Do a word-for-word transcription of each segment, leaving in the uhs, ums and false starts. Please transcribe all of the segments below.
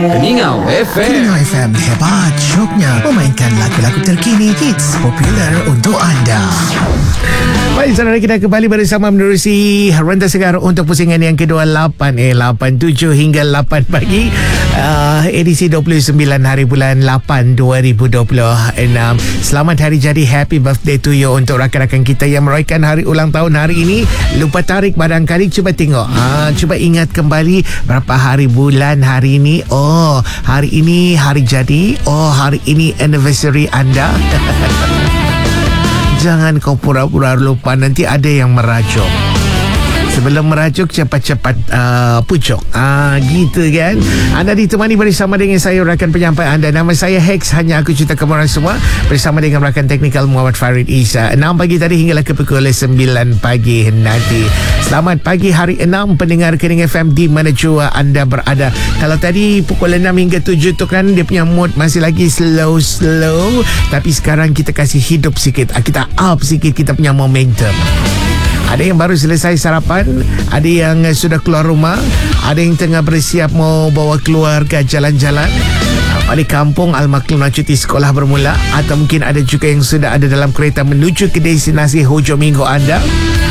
Keningau F M. Keningau F M, hebat syoknya memainkan lagu-lagu terkini, hits popular untuk anda. Baik, saudara, kita kembali bersama menerusi Rentas Segar untuk pusingan yang kedua, lapan eh lapan tujuh hingga lapan pagi, uh, edisi dua puluh sembilan hari bulan lapan dua ribu dua puluh enam. Selamat hari jadi, happy birthday to you untuk rakan-rakan kita yang meraihkan hari ulang tahun hari ini. Lupa tarik barangkali, cuba tengok, uh, cuba ingat kembali berapa hari bulan hari ini. Oh, hari ini hari jadi. Oh, hari ini anniversary anda. Jangan kau pura-pura lupa, nanti ada yang merajuk. Sebelum merajuk, cepat-cepat uh, pucuk. Ah, gitu kan. Anda ditemani bersama dengan saya, rakan penyampai anda. Nama saya Hex, hanya aku cerita kepada semua, bersama dengan rakan teknikal Muhammad Farid Isa. enam pagi tadi hinggalah ke pukul sembilan pagi nanti. Selamat pagi hari enam, pendengar Keningau F M di mana jua anda berada. Kalau tadi pukul enam hingga tujuh tu kan dia punya mood masih lagi slow-slow, tapi sekarang kita kasih hidup sikit, kita up sikit kita punya momentum. Ada yang baru selesai sarapan, ada yang sudah keluar rumah, ada yang tengah bersiap mau bawa keluarga jalan-jalan, balik kampung al-maklum nak cuti sekolah bermula, atau mungkin ada juga yang sudah ada dalam kereta menuju ke destinasi hujung minggu anda.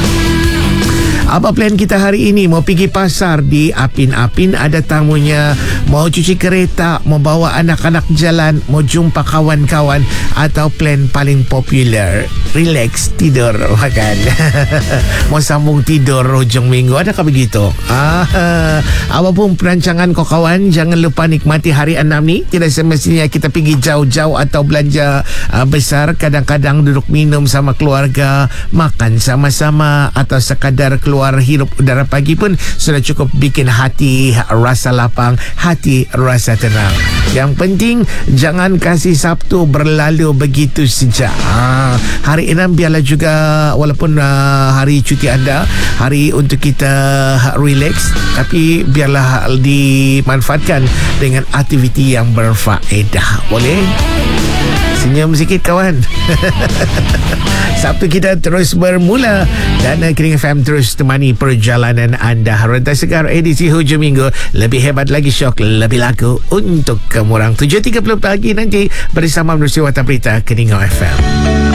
Apa plan kita hari ini? Mau pergi pasar di Apin-Apin, ada tamunya. Mau cuci kereta, mau bawa anak-anak jalan, mau jumpa kawan-kawan, atau plan paling popular, relax, tidur, makan. Mau sambung tidur hujung minggu, adakah begitu? Ah, apapun perancangan kau kawan, jangan lupa nikmati hari enam ni. Tidak semestinya kita pergi jauh-jauh atau belanja uh, besar. Kadang-kadang duduk minum sama keluarga, makan sama-sama, atau sekadar keluar hirup udara pagi pun sudah cukup bikin hati rasa lapang, hati rasa tenang. Yang penting jangan kasih Sabtu berlalu begitu saja. Ha, hari enam biarlah juga, walaupun uh, hari cuti anda, hari untuk kita relax, tapi biarlah dimanfaatkan dengan aktiviti yang berfaedah. Boleh? Senyum sikit kawan. Sabtu kita terus bermula dan Keningau F M terus temani perjalanan anda. Rentas Segar edisi hujung minggu, lebih hebat lagi, syok lebih laku untuk kamu orang. Tujuh tiga puluh pagi nanti bersama menerusi Warta Berita Keningau F M.